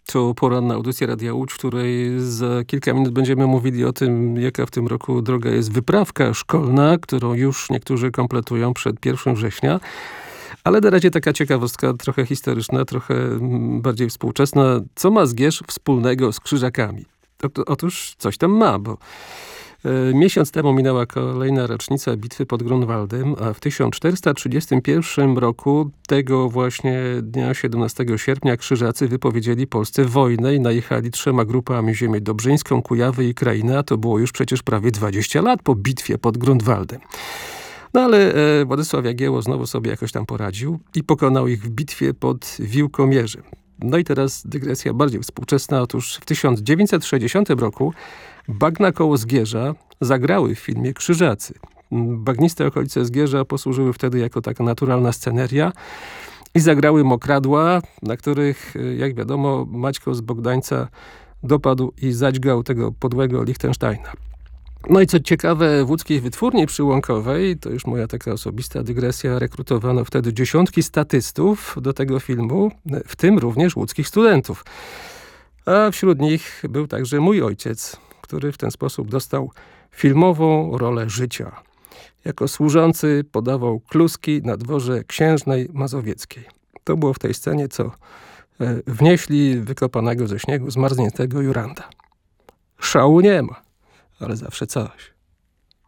To poranna audycja Radia Łódź, w której za kilka minut będziemy mówili o tym, jaka w tym roku droga jest wyprawka szkolna, którą już niektórzy kompletują przed 1 września. Ale na razie taka ciekawostka, trochę historyczna, trochę bardziej współczesna. Co ma Zgierz wspólnego z Krzyżakami? Otóż coś tam ma, bo miesiąc temu minęła kolejna rocznica bitwy pod Grunwaldem, a w 1431 roku, tego właśnie dnia 17 sierpnia, Krzyżacy wypowiedzieli Polsce wojnę i najechali 3 grupami ziemię dobrzyńską, Kujawy i Krainę, a to było już przecież prawie 20 lat po bitwie pod Grunwaldem. No ale Władysław Jagiełło znowu sobie jakoś tam poradził i pokonał ich w bitwie pod Wiłkomierzem. No i teraz dygresja bardziej współczesna. Otóż w 1960 roku bagna koło Zgierza zagrały w filmie Krzyżacy. Bagniste okolice Zgierza posłużyły wtedy jako taka naturalna sceneria i zagrały mokradła, na których, jak wiadomo, Maćko z Bogdańca dopadł i zadźgał tego podłego Lichtensteina. No i co ciekawe, w łódzkiej wytwórni przyłąkowej, to już moja taka osobista dygresja, rekrutowano wtedy dziesiątki statystów do tego filmu, w tym również łódzkich studentów. A wśród nich był także mój ojciec, który w ten sposób dostał filmową rolę życia. Jako służący podawał kluski na dworze Księżnej Mazowieckiej. To było w tej scenie, co wnieśli wykopanego ze śniegu zmarzniętego Juranda. Szału nie ma, ale zawsze coś.